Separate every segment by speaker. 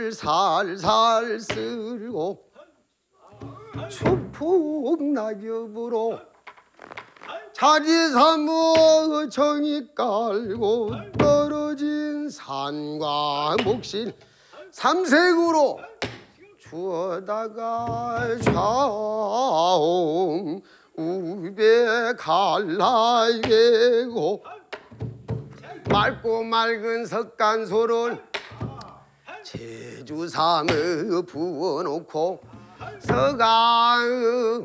Speaker 1: 쌀을 살살 쓸고 추풍 낙엽으로 자리 삼어 정이 깔고 떨어진 산과 목실 삼색으로 주워다가 좌옹 우배 갈라이고 맑고 맑은 석간소를 제주삼에 부어놓고 서강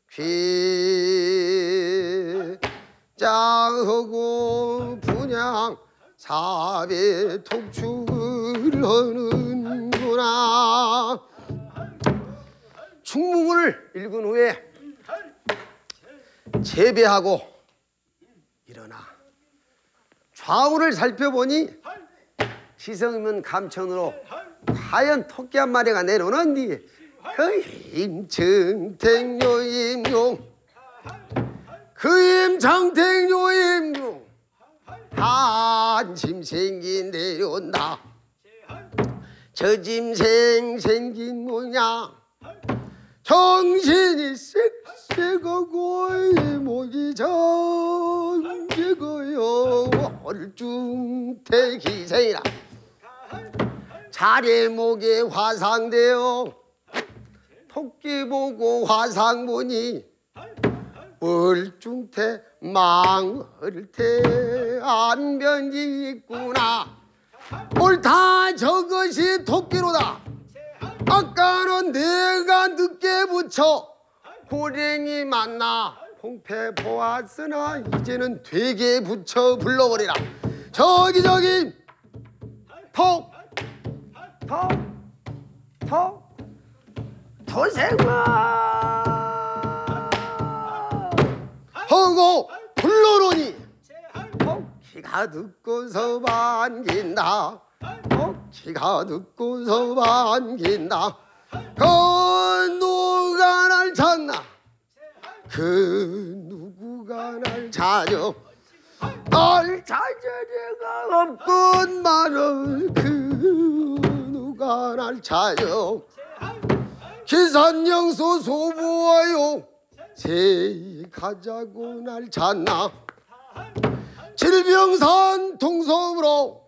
Speaker 1: 귀장하고 분양 사배 독축을 하는구나. 충문을 읽은 후에 재배하고 일어나 좌우를 살펴보니 시성이면 감천으로 과연 토끼 한 마리가 내려오는디 그 임청택요임용 그 임청택요임용 한짐 생긴 내려온다. 저 짐생 생긴 모양 정신이 섹섹하고 목이 정직어요. 얼중택희생이라 자리 목에 화상되어 토끼 보고 화상 보니 얼중태 망을태 안변이 있구나. 옳다 저것이 토끼로다. 아까는 내가 늦게 붙여 고랭이 만나 홍패 보았으나 이제는 되게 붙여 불러버리라. 저기 도생아 하고 불러놓으니 토끼가 듣고서 반긴다. 토끼가 듣고서 반긴다. 그 누가 날 찾나 그 누구가 날 찾아 날 찾으려가 없건만은 그 누가 날 찾아 기산영소 소부하여 새 가자고 날 찾나 질병산 통성으로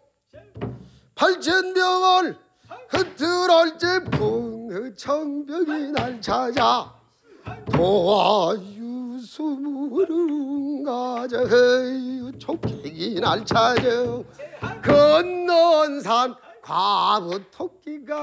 Speaker 1: 팔천병을 흩트럴 때 풍청병이 날 찾아 도화유수물은 가자 촉객이 날 찾아 건넌 산 과부 토끼가